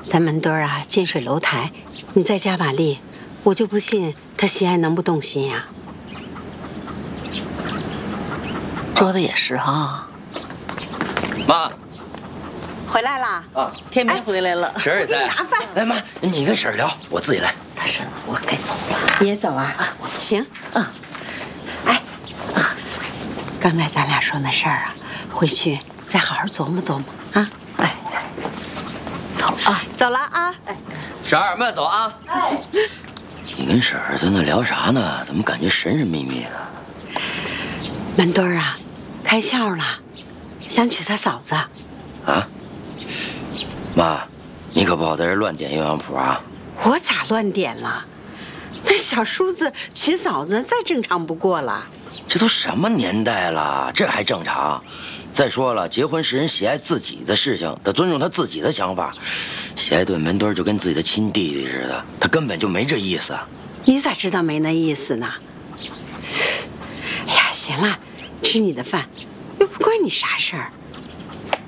咱门墩儿啊近水楼台，你再加把力，我就不信他喜爱能不动心呀。 说的也是哈。 妈， 回来啦！ 啊， 天明回来了， 婶儿也在。 拿饭。 哎妈，你跟婶儿聊，我自己来。 大婶，我该走了。 你也走啊？ 我走。 行。哎，刚才咱俩说那事儿啊，回去再好好琢磨琢磨啊。 哎，走啊， 走了啊。 哎， 婶儿慢走啊。 哎， 你跟婶儿在那聊啥呢？怎么感觉神神秘秘的？ 门墩儿啊，开窍了，想娶他嫂子。 啊？妈，你可不好在这乱点鸳鸯谱啊！ 我咋乱点了？那小叔子娶嫂子再正常不过了。 这都什么年代了，这还正常？再说了，结婚是人喜爱自己的事情，得尊重他自己的想法。喜爱对门墩就跟自己的亲弟弟似的，他根本就没这意思。 你咋知道没那意思呢？哎呀，行了，吃你的饭，又不关你啥事儿。